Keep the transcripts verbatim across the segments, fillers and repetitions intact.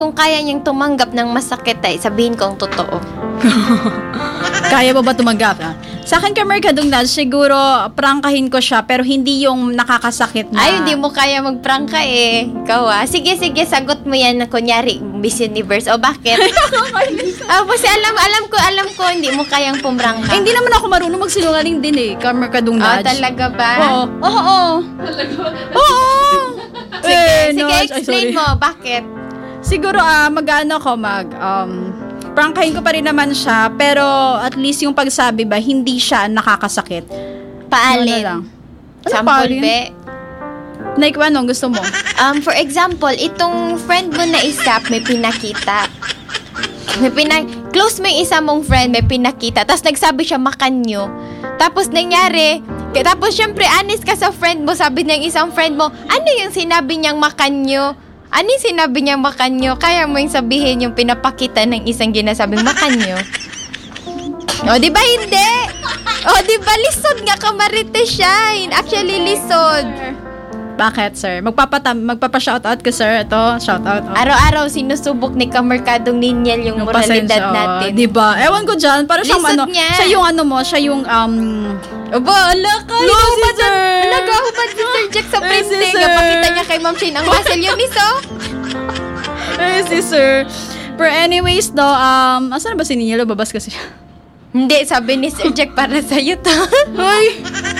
Kung kaya niyang tumanggap ng masakit ay sabihin ko ang totoo. Kaya mo ba tumanggap? Ah? Sa akin, kamerkadong Nudge, siguro prangkahin ko siya pero hindi yung nakakasakit na. Ay, hindi mo kaya magprangka eh. Ikaw ah. Sige, sige, sagot mo yan na kunyari Miss Universe. O bakit? Ah, kasi alam, alam ko, alam ko, hindi mo kayang pumrangka. Eh, hindi naman ako marunong magsinungaling din eh, kamerkadong Ah, Nudge. talaga ba? Oo. Oo. Oo. Oo. Sige, Eh, sige, Nudge, ay, explain sorry. mo. Bakit? Siguro, ah, mag-ano ko, mag, um, prangkahin ko pa rin naman siya, pero at least yung pagsabi ba, hindi siya nakakasakit. Paalin. Ano lang. Ano Sample, paalin? be. Like, ano, gusto mo? Um, for example, itong friend mo na isa, may pinakita. May pina- close mo yung isa mong friend, may pinakita. Tapos nagsabi siya, makanyo. Tapos nangyari, k- tapos syempre, honest ka sa friend mo, sabi ng isang friend mo, ano yung sinabi niyang makanyo? Ano yung sinabi niyang makanyo? Kaya mo yung sabihin yung pinapakita ng isang ginasabing makanyo. O, di ba hindi? O, di ba lisod nga kamarite siya? Actually, lisod. Bakit, sir? Magpapatam, magpapa-shoutout ko, sir. Ito, shoutout. Oh. Araw-araw sinusubok ni Kamerkadong Ninyel yung moralidad pasensya, natin. Di ba? Ewan ko dyan. Para siyang Lisod ano, niya. siya yung ano mo, siya yung, um, Aba, ala ka. No, si sir. Nagahubad si Sir Jack sa Eh, si printing. sir. Pakita niya kay Ma'am Shane ang muscle yun, iso. eh, si sir. But anyways, though, um, asan na ba si Ninyo? Babas kasi. Hindi, sabi ni Sir Jack para sa'yo to. Hoy!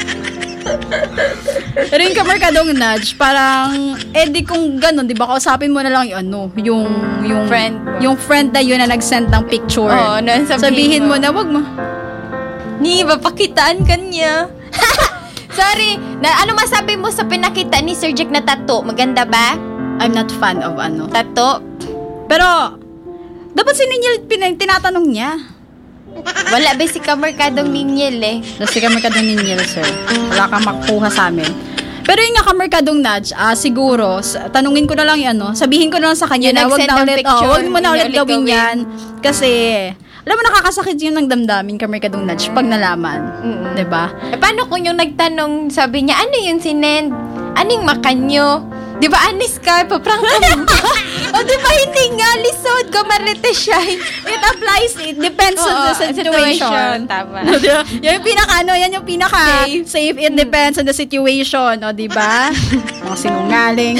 Pero yung kamerkadong Nudge, parang, eh di kung ganun, di ba, kausapin mo na lang yung ano, yung, yung, Friend mo. yung friend na yun na nag-send ng picture. Oo, no, sabihin sabihin mo mo. na, wag mo. Ni, mapakitaan ka niya. Sorry. Na, ano masabi mo sa pinakita ni Sir Jack na tattoo? Maganda ba? I'm not fan of ano. Tattoo? Pero, dapat si Ninyo, pin- tinatanong niya. Wala ba si Kamerkadong Ninyel eh? Kasi kamerkadong Ninyo, sir. Wala kang makuha sa amin. Pero yung nga kamerkadong Nudge, ah, siguro, s- tanungin ko na lang yan, no? Sabihin ko na lang sa kanya Yung na wag nag-send na ng ulit, picture, oh, wag mo na hindi ulit ulit gawin gawin. yan. Kasi, alam mo, nakakasakit yun ng damdamin, kamerkadong Nudge, pag nalaman. Mm-mm. Diba? Eh, paano kung yung nagtanong, sabi niya, ano yung sinend? Anong makanyo? Di ba, anis ka? Paprangka mo. O, di ba, hindi nga, lisod, kamarite siya. It applies, it depends on Oo, the situation. Tama. Diba? Yan yung pinaka, ano, yan yung pinaka Safe. safe. It depends on the situation, o, diba? Mga sinungaling.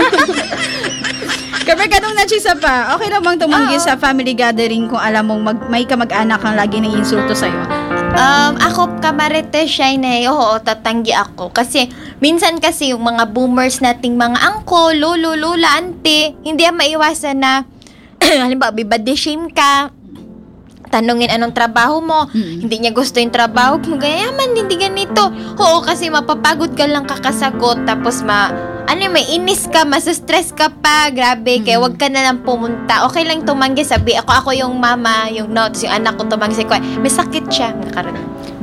Kamerkadong Nudge, isa pa, okay lang bang tumanggi Oo. sa family gathering kung alam mong mag, may kamag-anak kang lagi ng insulto sa'yo? Um, ako, kamarite siya na, oo, tatanggi ako. Kasi, minsan kasi yung mga boomers nating mga angko, lolo, lola, ante, hindi yan maiwasan na, halimbawa, bibody shame ka, tanungin anong trabaho mo, Mm. hindi niya gusto yung trabaho mo, gaya man, hindi ganito. Oo, kasi mapapagod ka lang kakasagot, tapos ma, ano, may inis ka, masustress ka pa, grabe, kaya wag ka na lang pumunta. Okay lang tumanggi, sabi, ako, ako yung mama, yung notes, yung anak ko tumanggi, sabi ko, may sakit siya, nakaroon.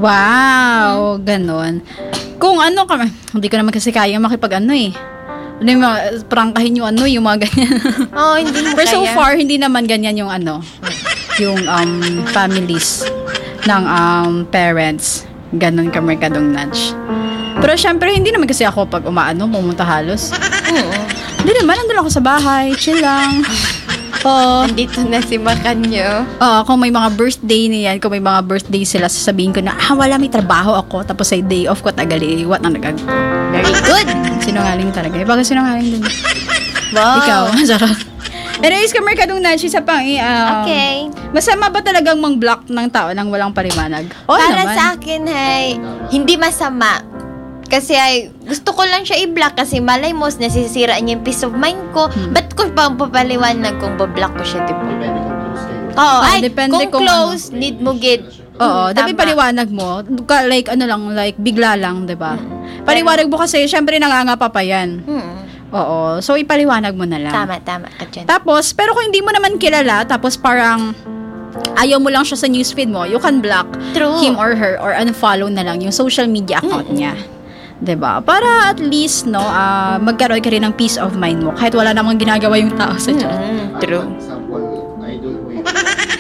Wow, ganon. Kung ano ka, hindi ko naman kasi kaya makipag ano eh. Ano yung mga, prangkahin yung ano, yung mga ganyan. Oo, hindi mo Pero so kaya. far, hindi naman ganyan yung ano, yung um, families ng um, parents. Ganon kamerkadong Nudge. Pero syempre, hindi naman kasi ako pag umaano, pumunta halos. Oo. Hindi naman, nandun ako sa bahay, chill lang. Oo. Nandito na si Makanyo. Oo, kung may mga birthday niyan, kung may mga birthday sila, sasabihin ko na, ah, wala, may trabaho ako. Tapos ay day off ko, tagali, what na nagag... Very good. Sinungaling talaga. Eh, bakit sinungaling din? Wow. Ikaw, sarap. Anyways, kamerkadong Nudge, isa pang, eh, um, Okay. masama ba talagang mang-block ng tao nang walang paliwanag? Oo Para naman. sa akin, ay, hindi masama. Kasi ay, gusto ko lang siya i-block kasi malay mo, nasisira niya yung peace of mind ko. Hmm. Ba't ko pa papaliwanag kung bablock ko siya, diba? Depende kung close kayo. Oo, Ah, ay, depende kung, kung close, need mo gid. Oo, Mm, dapat tama. paliwanag mo. Ka- Like, ano lang, like, bigla lang, di ba? Mm. Paliwanag mo kasi, syempre nangangapa pa yan. Hmm. Oo, so ipaliwanag mo na lang. Tama, tama ka dyan. Tapos, pero kung hindi mo naman kilala, tapos parang ayaw mo lang siya sa newsfeed mo, you can block True. him or her or unfollow na lang yung social media account niya. 'Di ba? Para at least no, ah, magkaroon ka rin ng peace of mind mo kahit wala namang ginagawa yung tao sa dyan. Mm, true. For example, idol ko yun.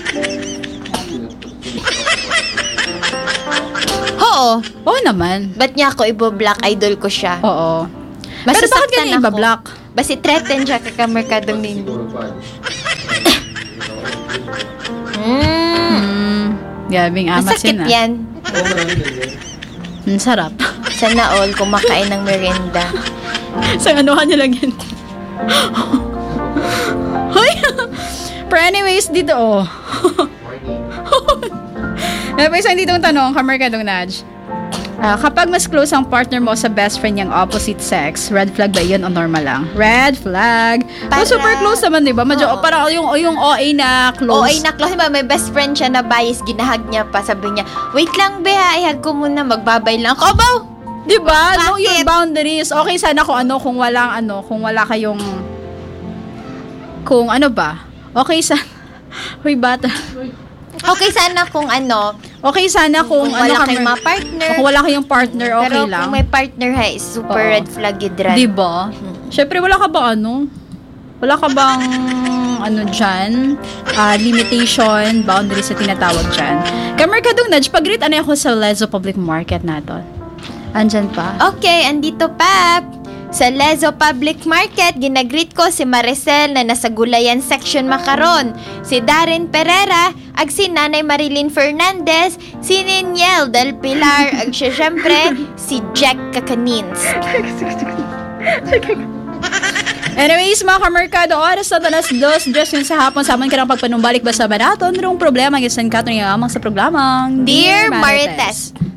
Oo. Oo naman. Ba't niya ako i-block? Idol ko siya. Oo. Pero bakit Masasaktan ganyan ako. iba-block? Basi threaten siya kaka merkadong ninyo. Siguro pa. Mm. Hmm. Gabing amat Masakit yun ah. yan. Ang sarap. Sana all kumakain ng merienda. Sa anuhan niya lang yan. Hoy! Pero anyways, dito oh. May isang ditong tanong, kamerkadong Nudge. Ah, kapag mas close ang partner mo sa best friend niyang opposite sex, red flag ba yun o normal lang? Red flag. Para- So, super close naman, di ba? Medyo, Oo. parang yung, yung O A na close. O ay naklo, diba, may best friend siya na bias, ginahag niya pa, sabi niya, wait lang be ha, ihag ko muna, magbabay lang ako. Abaw! Di ba? No, Bakit? yung boundaries. Okay sana kung ano, kung walang ano, kung wala kayong, kung ano ba? Okay sana. Huy, bata. Okay sana kung ano, Okay sana kung, kung ano wala ka kayong mer- mga partner. kung wala kayong partner, okay Pero lang. kung may partner ha, is super Oo. red flag yun, Dran. Di ba? Syempre, wala ka ba ano? Wala ka bang ano dyan? Ah, limitation, boundaries sa tinatawag dyan. Kamerkadong Nudge, pag-rate ano ako sa Lezo Public Market natin? Andyan pa? Okay, andito pa. Sa Lezo Public Market, ginagreet ko si Maricel na nasa gulayan section makaron, si Darren Pereira, ag si Nanay Marilyn Fernandez, si Niniel Del Pilar, ag siya syempre, si Jack Kakanins. Anyways, mga kamerkado, oras na tanas dos, just yun sa hapon, sa amin ka ng pagpanumbalik ba sa baraton, rong problema, gisan ka ito amang sa programang Dear Marites,